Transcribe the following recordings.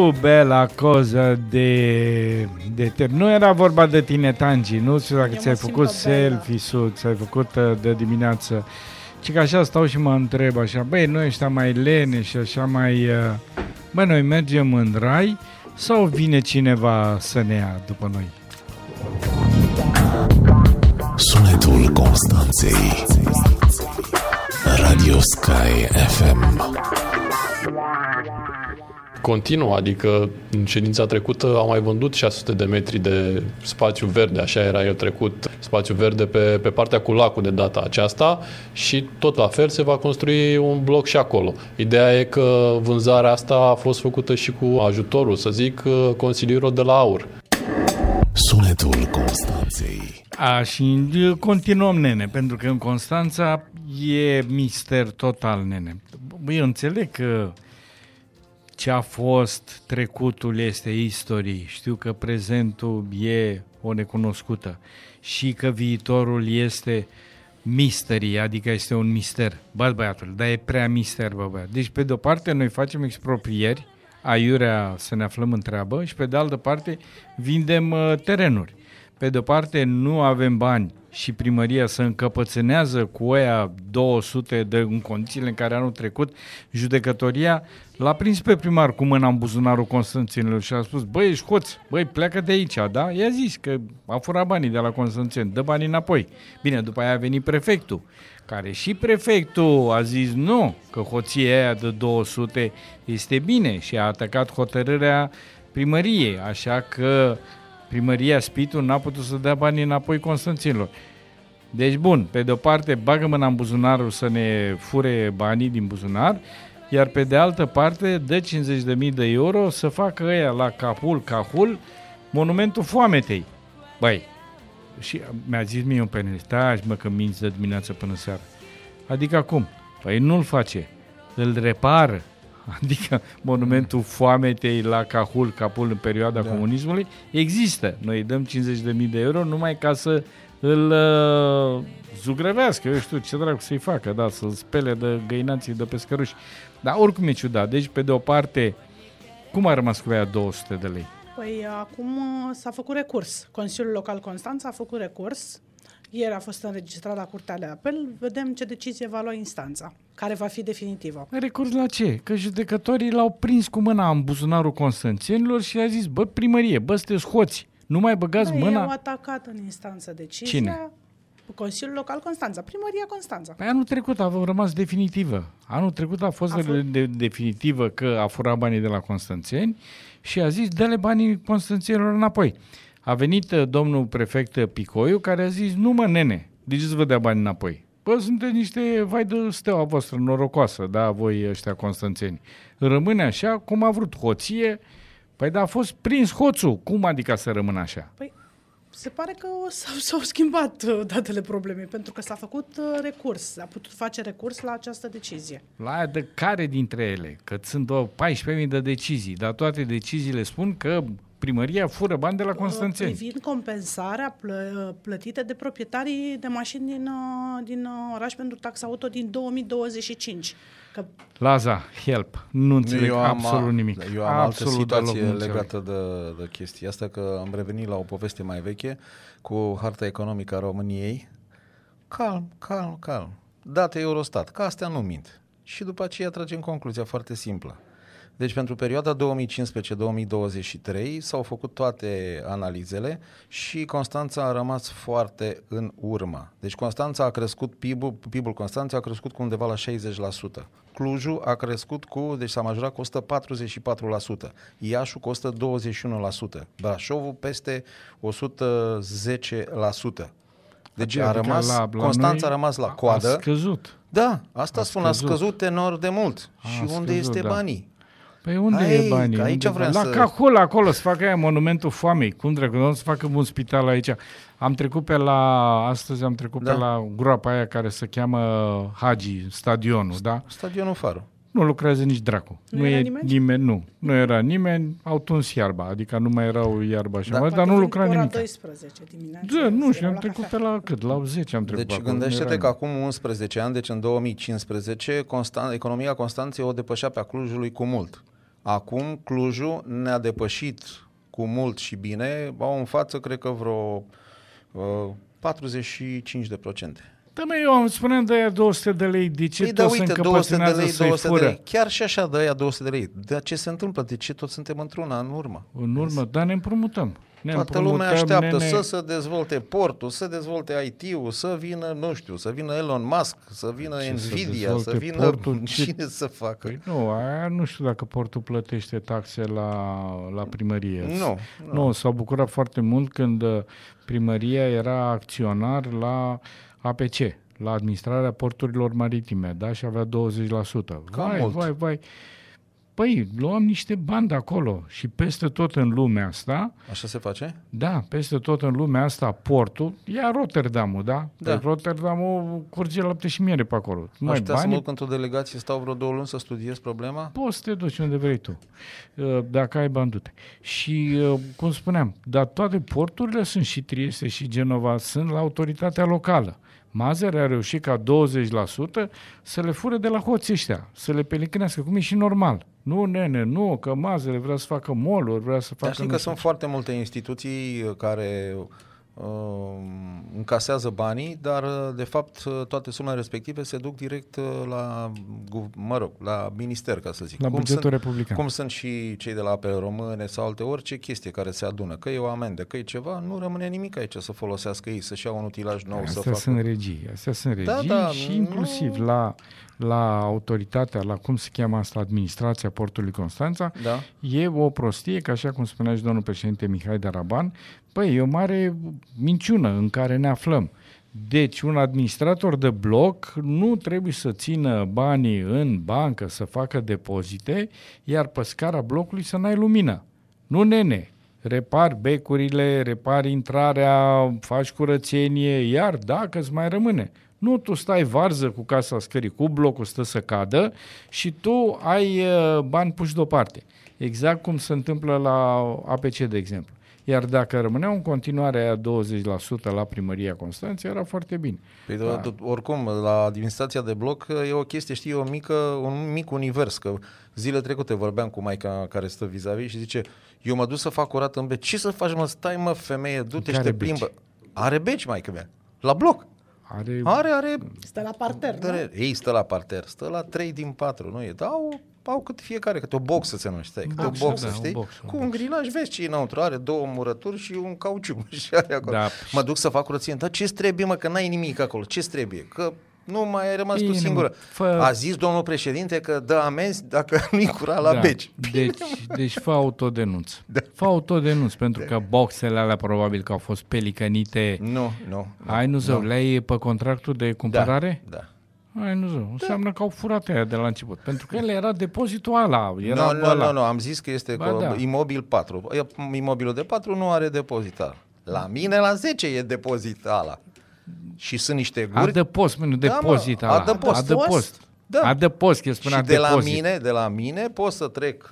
bella cosa de nu era vorba de tine, Tangi, nu știu dacă ți-ai făcut selfie-ul, ți-ai făcut de dimineață. Și că așa stau și mă întreb așa, băi, noi ăștia mai lene și așa mai... Băi, noi mergem în rai sau vine cineva să ne ia după noi? Sunetul Constanței. Radio Sky FM. Continuă, adică în ședința trecută au mai vândut 600 de metri de spațiu verde, așa era el trecut, spațiu verde pe partea cu lacul de data aceasta și tot la fel se va construi un bloc și acolo. Ideea e că vânzarea asta a fost făcută și cu ajutorul, să zic, consilierilor de la AUR. Sunetul Constanței. Și continuăm, nene, pentru că în Constanța e mister total, nene. Eu înțeleg că ce a fost trecutul este istorie. Știu că prezentul e o necunoscută și că viitorul este mystery, adică este un mister. Bă, băiatul, dar e prea mister, bă, băiat. Deci, pe de-o parte, noi facem exproprieri, aiurea să ne aflăm în treabă și, pe de altă parte, vindem terenuri. Pe de-o parte, nu avem bani și primăria se încăpățânează cu aia 200 în condițiile în care anul trecut judecătoria l-a prins pe primar cu mâna în buzunarul Constanțenilor și a spus, băi, ești hoț, băi, pleacă de aici, da? I-a zis că a furat banii de la Constanțeni, dă banii înapoi. Bine, după aia a venit prefectul, care și prefectul a zis nu, că hoția aia de 200 este bine și a atacat hotărârea primăriei, așa că primăria Spitul n-a putut să dea banii înapoi Constanțenilor. Deci, bun, pe de-o parte, bagă mâna în buzunarul să ne fure banii din buzunar, iar pe de altă parte, dă 50.000 de euro să facă ăia la Cahul, monumentul foametei. Băi, și mi-a zis mie un penel, stai mă că minți de dimineață până seara. Adică acum? Păi nu-l face, îl repară. Adică monumentul foametei la Cahul în perioada comunismului există. Noi îi dăm 50.000 de euro numai ca să îl zugrăvească, eu știu ce dracu să-i facă, da, să-l spele de găinații de pescăruși. Dar oricum e ciudat. Deci, pe de o parte, cum a rămas cu aia 200 de lei? Păi acum s-a făcut recurs. Consiliul Local Constanța a făcut recurs. Ieri a fost înregistrat la Curtea de Apel. Vedem ce decizie va lua instanța, care va fi definitivă. Recurs la ce? Că judecătorii l-au prins cu mâna în buzunarul Constanțenilor și a zis, bă, primărie, bă, sunteți hoți, nu mai băgați mâna. Ei au atacat în instanță decizia. Cine? Consiliul Local Constanța, primăria Constanța. Păi anul trecut a rămas definitivă. Anul trecut a fost definitivă că a furat banii de la Constanțeni și a zis, dă-le banii Constanțenilor înapoi. A venit domnul prefect Picoiu care a zis, nu mă, nene, de ce să vă dea bani înapoi? Bă, sunteți niște vai de steaua voastră norocoasă, da, voi ăștia constanțeni. Rămâne așa cum a vrut hoție. Păi da, a fost prins hoțul. Cum adică să rămână așa? Păi se pare că s-au schimbat datele problemei, pentru că s-a făcut recurs, a putut face recurs la această decizie. La aia de care dintre ele? Că sunt 14.000 de decizii, dar toate deciziile spun că primăria fură bani de la Constanțeni. Privind compensarea plătită de proprietarii de mașini din oraș pentru taxa auto din 2025. Că... Laza, help. Nu înțeleg absolut nimic. Eu am altă situație legată de chestia asta, că am revenit la o poveste mai veche cu harta economică a României. Calm. Date Eurostat, că astea nu mint. Și după aceea tragem concluzia foarte simplă. Deci pentru perioada 2015-2023 s-au făcut toate analizele și Constanța a rămas foarte în urmă. Deci Constanța a crescut, PIB-ul Constanței a crescut cu undeva la 60%. Clujul a crescut deci s-a majorat cu 144%. Iașul cu 121%. Brașovul peste 110%. Deci a rămas, Constanța a rămas la coadă. A scăzut. Da, asta spun, a scăzut tenor de mult. Și unde este banii? Păi unde e banii? Aici la Cahul, acolo, să facă aia monumentul foamei. Cum dracu, nu să facă un spital aici. Astăzi am trecut pe la groapa aia care se cheamă Hagi, stadionul, da? Stadionul Faru. Nu lucrează nici dracu. Nu era nimeni? Nu era nimeni, au tuns iarba, adică nu mai erau iarba așa, dar nu lucra nimic. 12 dimineața. Da, nu știu, am trecut pe la cât? La 10 am trecut. Deci gândește-te că acum 11 ani, deci în 2015, economia Constanței o depășea pe a Clujului cu mult. Acum Clujul ne-a depășit cu mult și bine, au în față, cred că vreo 45%. Da, mă, eu am spuneam de aia 200 de lei, de ce toți se încăpățânează să-i fură? Chiar și așa de aia 200 de lei. Dar ce se întâmplă? De ce toți suntem într-una în urmă? În urmă, dar ne împrumutăm. Toată lumea așteaptă să se dezvolte portul, să dezvolte IT-ul, să vină, nu știu, să vină Elon Musk, să vină Nvidia, să vină portul, cine să facă. Păi nu, aia nu știu dacă portul plătește taxe la primărie. Nu, s-au bucurat foarte mult când primăria era acționar la APC, la administrarea porturilor maritime, da, și avea 20%. Vai. Păi, luăm niște bani de acolo și peste tot în lumea asta... Așa se face? Da, peste tot în lumea asta portul, ia Rotterdamul, da? Da. Rotterdamul curge lapte și miere pe acolo. Aștept să mă duc într-o delegație, stau vreo 2 luni să studiez problema? Poți să te duci unde vrei tu, dacă ai bani, du-te. Și, cum spuneam, dar toate porturile sunt și Trieste și Genova, sunt la autoritatea locală. Mazăre a reușit ca 20% să le fure de la hoții ăștia, să le pelicânească, cum e și normal. Nu, că Mazăre vrea să facă mall-uri, vrea să facă... Dar știi că sunt foarte multe instituții care încasează banii, dar de fapt toate sumele respective se duc direct la minister, ca să zic. La bugetul republican. Cum sunt și cei de la Apele Române sau alte orice chestie care se adună, că e o amendă, că e ceva, nu rămâne nimic aici să folosească ei, să-și iau un utilaj nou. Astea sunt regii și inclusiv la autoritatea, la cum se cheamă asta, administrația portului Constanța, e o prostie, că așa cum spunea și domnul președinte Mihai Daraban, e o mare minciună în care ne aflăm. Deci un administrator de bloc nu trebuie să țină banii în bancă, să facă depozite, iar pe scara blocului să n-ai lumină. Nu, nene, repari becurile, repari intrarea, faci curățenie, iar dacă îți mai rămâne. Nu, tu stai varză cu casa scării, cu blocul stă să cadă și tu ai bani puși deoparte. Exact cum se întâmplă la APC, de exemplu. Iar dacă rămâneau în continuare aia 20% la primăria Constanței, era foarte bine. Păi oricum, la administrația de bloc e o chestie, știi, un mic univers, că zile trecute vorbeam cu maica care stă vis-a-vis și zice, eu mă duc să fac curat în beci. Ce să faci, mă? Stai, mă, femeie, du-te și te plimbă. Are beci, maică mea, la bloc. Are. Stă la parter, Ei stă la parter, stă la 3 din 4, nu e? Au cât fiecare, câte o boxă se numește, câte o boxă, știi? Cu un grilaj, vezi ce înăuntru, are 2 murături și un cauciuc și are acolo. Da. Mă duc să fac curăție, dar ce-ți trebuie, mă, că n-ai nimic acolo, ce-ți trebuie? Că nu mai ai rămas tu singură. A zis domnul președinte că dă amenzi dacă nu-i cura la beci. Deci fă autodenunț. Fă autodenunț, pentru că boxele alea probabil că au fost pelicănite. Nu. Le-ai pe contractul de cumpărare? Da. Înseamnă că au furat aia de la început. Pentru că el era depozitul ăla. Nu, am zis că este imobil 4. Imobilul de 4 nu are depozit ala. La mine la 10 e depozit ala. Și sunt niște guri. Adăpost, nu depozit ala. Adăpost. Da. Adăpost, el spunea și de la mine pot să trec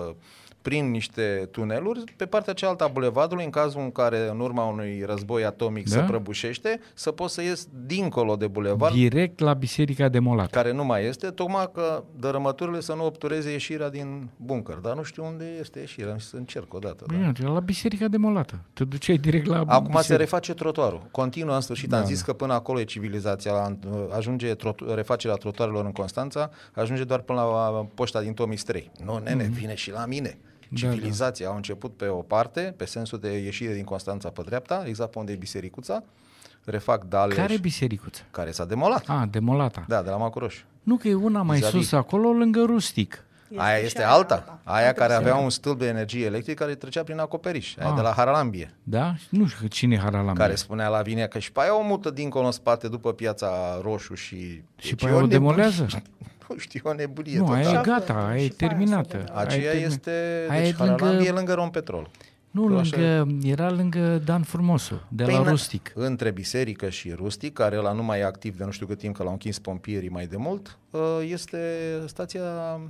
prin niște tuneluri pe partea cealaltă a bulevardului, în cazul în care în urma unui război atomic se prăbușește, să pot să ies dincolo de bulevard. Direct la biserica demolată. Care nu mai este, tocmai că dărâmăturile să nu obtureze ieșirea din bunker. Dar nu știu unde este ieșirea, să încerc o dată. La biserica demolată. Te duceai direct la Acum biserică. Se reface trotuarul. Continuă în sfârșit. Am zis că până acolo e civilizația. Ajunge refacerea trotuarelor în Constanța, ajunge doar până la poșta din Tomis 3. Nu, nene, vine și la mine. Civilizația au început pe o parte, pe sensul de ieșire din Constanța pe dreapta, exact pe unde e bisericuța, refac Daleș. Care bisericuță? Care s-a demolat. Demolată. Da, de la Macuroș. Nu, că e una mai sus acolo, lângă Rustic. Aia este alta. Aia care avea un stâlp de energie electrică care trecea prin acoperiș. Aia de la Haralambie. Da? Nu știu cine e Haralambie. Care spunea la Vinea că și pe aia o mută dincolo în spate după Piața Roșu și... Și pe aia o demolează? Nu știu, o nebunie. Nu, aia e gata, aia e terminată. Aceea este... Deci Haralambie e lângă Rompetrol. Nu, era lângă Dan Frumosu, de la Rustic. Între biserică și Rustic, care ăla nu mai e activ de nu știu cât timp, că l-au închis pompierii mai de mult, este stația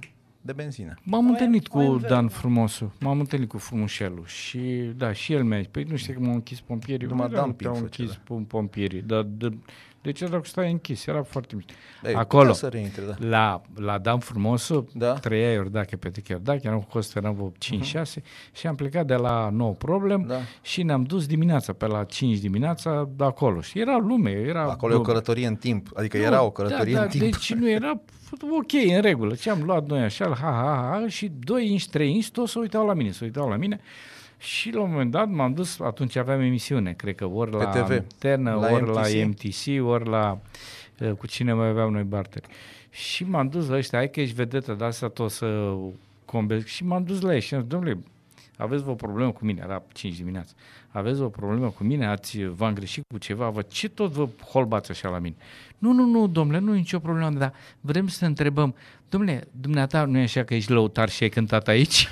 de benzină. M-am întâlnit cu Dan Frumosu, m-am întâlnit cu Frumușelul și și el mi-a zis, păi nu știu că m-au închis pompierii. Numai dumping au închis pompierii, dar De ce dacă stai închis? Era foarte mișto. Ei, acolo, să reintre, da. la Dan Frumosu, da. trăia Iordache, Petriche Iordache, eram cu Costa, eram 5-6 și am plecat de la Nou Problem și ne-am dus dimineața, pe la 5 dimineața, de acolo. Și era lume, era... Acolo e o călătorie în timp, adică era o călătorie în timp. Deci nu era ok, în regulă. Ce am luat noi așa, și 2 inși, 3 inși, toți se uitau la mine, Și la un moment dat m-am dus, atunci aveam emisiune, cred că ori la Antena, ori la MTC, ori la cu cine mai aveam noi barteri. Și m-am dus la ăștia, hai că ești vedetă, de asta tot să combezi. Și m-am dus la ei și am zis, domnule, aveți o problemă cu mine, era 5 dimineața, aveți o problemă cu mine, v-am greșit cu ceva, ce tot vă holbați așa la mine? Nu, domnule, nu e nicio problemă, dar vrem să întrebăm, domnule, dumneata nu e așa că ești lăutar și ai cântat aici?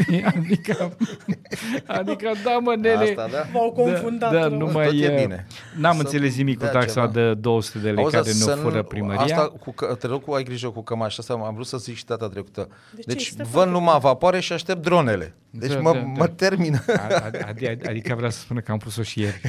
adică da, mă, nene. Asta, da? V-au confundat. Da, numai, tot e bine. N-am înțeles nimic cu taxa de 200 de lei care ne-o fură primăria. Asta, te rog, ai grijă cu cămașa asta, am vrut să zic și data trecută. Deci văd numai vapoare și aștept dronele. Deci mă termină. Adică vreau să spună că am pus-o și ieri.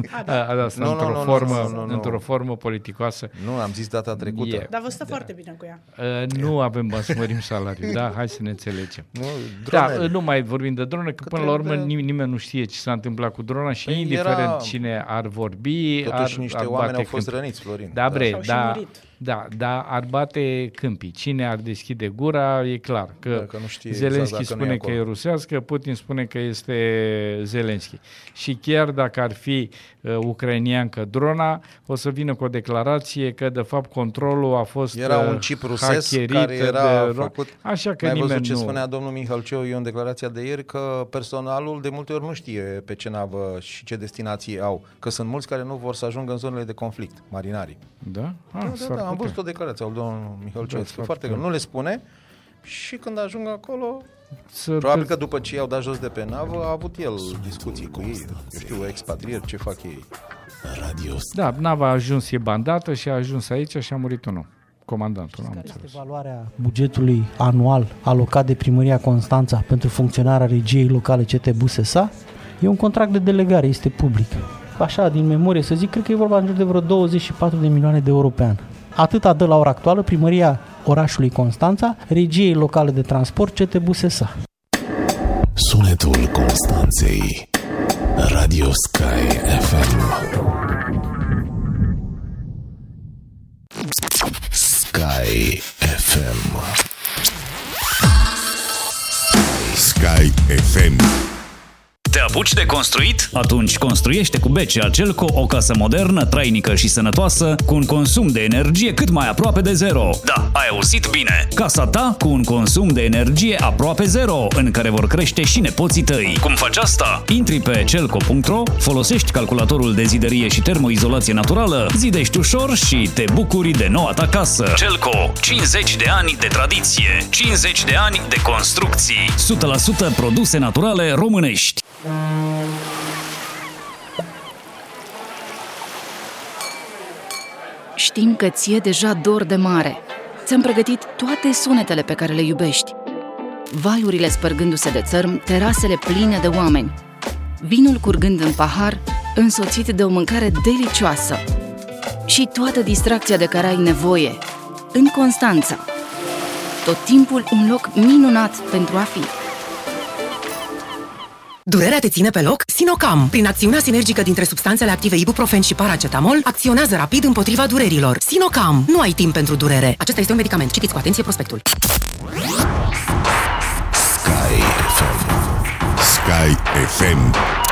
Într-o formă politicoasă. Nu, am zis data trecută. Dar vă stă foarte bine cu ea. Nu avem bani să mărim salariul, da? Hai să ne înțelegem. Nu mai vorbim de drone, că până la urmă nimeni nu știe ce s-a întâmplat cu drona și indiferent cine ar vorbi, totuși niște oameni au fost răniți, Florin. Da, ar bate câmpii. Cine ar deschide gura, e clar. Că nu știe Zelenski spune că e rusească, Putin spune că este Zelenski. Și chiar dacă ar fi ucrainiancă drona, o să vină cu o declarație că de fapt controlul a fost era un chip rusesc care era făcut. Așa că nimeni văzut ce spunea domnul Mihalceu în declarația de ieri, că personalul de multe ori nu știe pe ce navă și ce destinații au, că sunt mulți care nu vor să ajungă în zonele de conflict, marinarii. Da? Da, am văzut o declarație al domnului Mihalceu, foarte greu. Nu le spune și când ajung acolo, probabil că după ce i-au dat jos de pe navă, a avut el discuții cu ei, eu știu, expatrieri, ce fac ei. Da, nava a ajuns, e bandată și a ajuns aici și a murit unul. Comandantul. Care este valoarea bugetului anual alocat de Primăria Constanța pentru funcționarea regiei locale CT Busesa? E un contract de delegare, este public. Așa, din memorie să zic, cred că e vorba de vreo 24 de milioane de euro pe an. Atâta dă la ora actuală Primăria orașului Constanța, regiei locale de transport CT Busesa. Sunetul Constanței. Radio Sky FM. Sky FM. Sky FM. Te apuci de construit? Atunci construiește cu BCA Celco o casă modernă, trainică și sănătoasă, cu un consum de energie cât mai aproape de zero. Da, ai auzit bine! Casa ta cu un consum de energie aproape zero, în care vor crește și nepoții tăi. Cum faci asta? Intri pe celco.ro, folosești calculatorul de zidărie și termoizolație naturală, zidești ușor și te bucuri de noua ta casă. Celco, 50 de ani de tradiție, 50 de ani de construcții, 100% produse naturale românești. Știm că ție deja dor de mare. Ți-am pregătit toate sunetele pe care le iubești. Valurile spărgându-se de țărm, terasele pline de oameni. Vinul curgând în pahar, însoțit de o mâncare delicioasă. Și toată distracția de care ai nevoie. În Constanța. Tot timpul un loc minunat pentru a fi. Durerea te ține pe loc? Sinocam, prin acțiunea sinergică dintre substanțele active ibuprofen și paracetamol, acționează rapid împotriva durerilor. Sinocam, nu ai timp pentru durere. Acesta este un medicament. Citiți cu atenție prospectul. Sky FM. Sky FM.